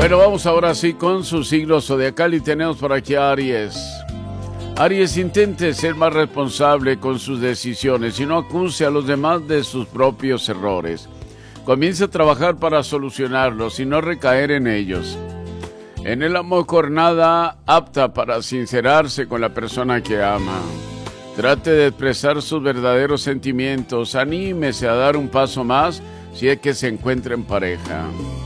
Bueno, vamos ahora sí con su signo zodiacal y tenemos por aquí a Aries. Aries, intente ser más responsable con sus decisiones y no acuse a los demás de sus propios errores. Comience a trabajar para solucionarlos y no recaer en ellos. En el amor, jornada apta para sincerarse con la persona que ama. Trate de expresar sus verdaderos sentimientos. Anímese a dar un paso más si es que se encuentra en pareja.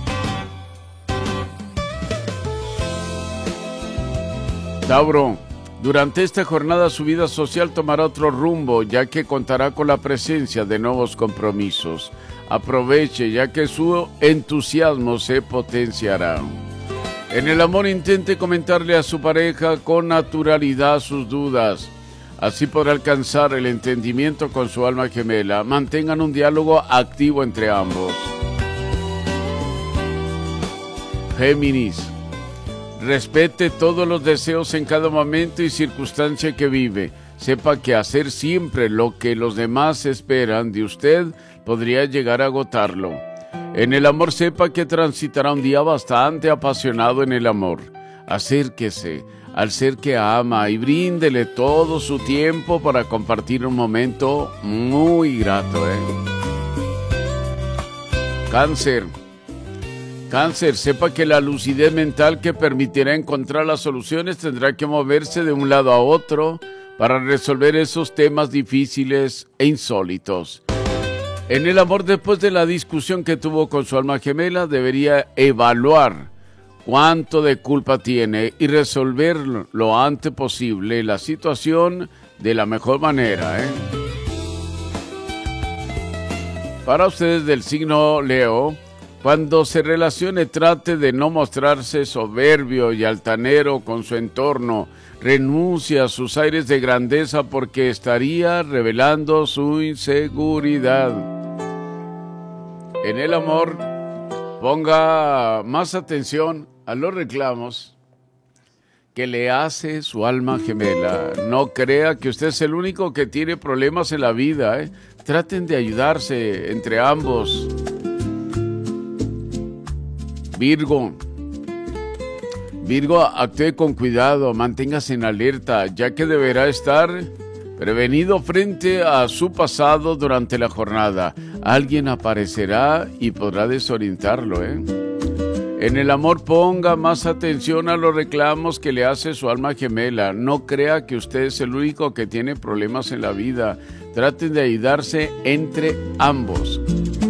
Tauro, durante esta jornada su vida social tomará otro rumbo, ya que contará con la presencia de nuevos compromisos. Aproveche, ya que su entusiasmo se potenciará. En el amor, intente comentarle a su pareja con naturalidad sus dudas. Así podrá alcanzar el entendimiento con su alma gemela. Mantengan un diálogo activo entre ambos. Géminis, respete todos los deseos en cada momento y circunstancia que vive. Sepa que hacer siempre lo que los demás esperan de usted podría llegar a agotarlo. En el amor, sepa que transitará un día bastante apasionado en el amor. Acérquese al ser que ama y bríndele todo su tiempo para compartir un momento muy grato. Cáncer, sepa que la lucidez mental que permitirá encontrar las soluciones tendrá que moverse de un lado a otro para resolver esos temas difíciles e insólitos. En el amor, después de la discusión que tuvo con su alma gemela, debería evaluar cuánto de culpa tiene y resolver lo antes posible la situación de la mejor manera. Para ustedes del signo Leo, cuando se relacione, trate de no mostrarse soberbio y altanero con su entorno. Renuncie a sus aires de grandeza porque estaría revelando su inseguridad. En el amor, ponga más atención a los reclamos que le hace su alma gemela. No crea que usted es el único que tiene problemas en la vida. Traten de ayudarse entre ambos. Virgo, actúe con cuidado, manténgase en alerta, ya que deberá estar prevenido frente a su pasado durante la jornada. Alguien aparecerá y podrá desorientarlo. En el amor, ponga más atención a los reclamos que le hace su alma gemela. No crea que usted es el único que tiene problemas en la vida. Traten de ayudarse entre ambos.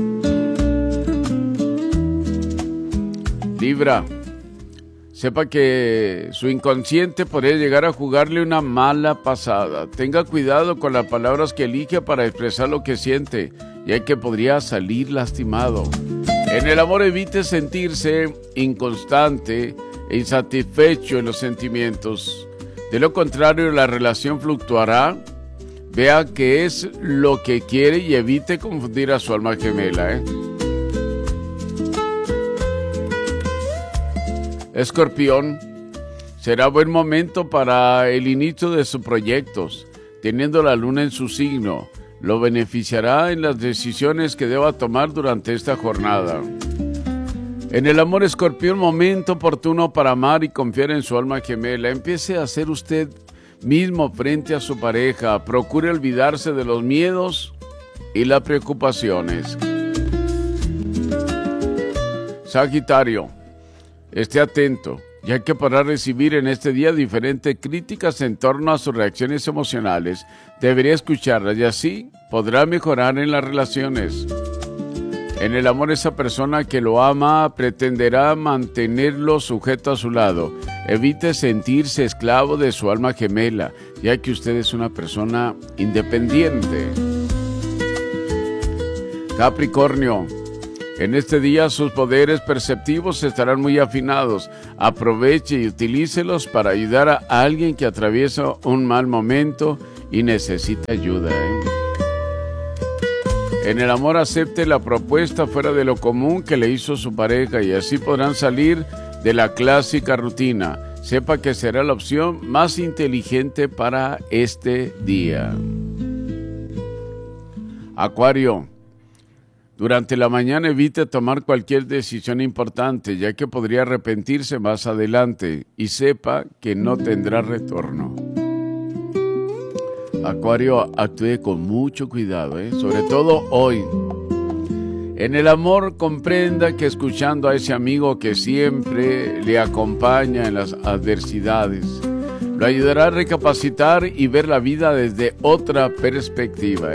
Libra, sepa que su inconsciente podría llegar a jugarle una mala pasada. Tenga cuidado con las palabras que elige para expresar lo que siente, ya que podría salir lastimado. En el amor, evite sentirse inconstante e insatisfecho en los sentimientos. De lo contrario, la relación fluctuará. Vea qué es lo que quiere y evite confundir a su alma gemela. Escorpión, será buen momento para el inicio de sus proyectos. Teniendo la luna en su signo, lo beneficiará en las decisiones que deba tomar durante esta jornada. En el amor, Escorpión, momento oportuno para amar y confiar en su alma gemela. Empiece a ser usted mismo frente a su pareja. Procure olvidarse de los miedos y las preocupaciones. Sagitario, esté atento, ya que podrá recibir en este día diferentes críticas en torno a sus reacciones emocionales. Debería escucharlas y así podrá mejorar en las relaciones. En el amor, esa persona que lo ama pretenderá mantenerlo sujeto a su lado. Evite sentirse esclavo de su alma gemela, ya que usted es una persona independiente. Capricornio, en este día sus poderes perceptivos estarán muy afinados. Aproveche y utilícelos para ayudar a alguien que atraviesa un mal momento y necesita ayuda. En el amor, acepte la propuesta fuera de lo común que le hizo su pareja y así podrán salir de la clásica rutina. Sepa que será la opción más inteligente para este día. Acuario, Durante la mañana evite tomar cualquier decisión importante, ya que podría arrepentirse más adelante y sepa que no tendrá retorno. Acuario, actúe con mucho cuidado, sobre todo hoy. En el amor, comprenda que escuchando a ese amigo que siempre le acompaña en las adversidades, lo ayudará a recapacitar y ver la vida desde otra perspectiva.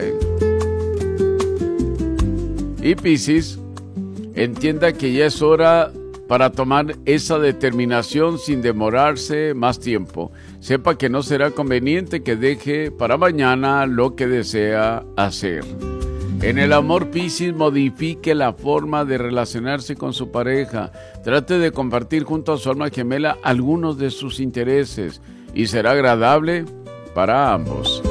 Y Piscis, entienda que ya es hora para tomar esa determinación sin demorarse más tiempo. Sepa que no será conveniente que deje para mañana lo que desea hacer. En el amor, Piscis, modifique la forma de relacionarse con su pareja. Trate de compartir junto a su alma gemela algunos de sus intereses y será agradable para ambos.